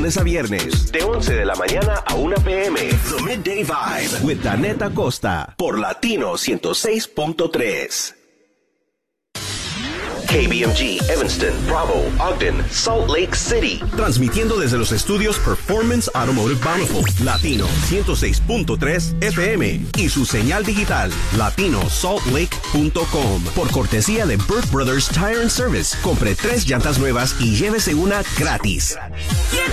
lunes a viernes, de 11 de la mañana a 1 p.m. The Midday Vibe, with Danette Acosta, por Latino 106.3. KBMG, Evanston, Bravo, Ogden, Salt Lake City. Transmitiendo desde los estudios Performance Automotive Bountiful, Latino 106.3 FM. Y su señal digital, latinosaltlake.com. Por cortesía de Burke Brothers Tire and Service. Compre 3 llantas nuevas y llévese una gratis.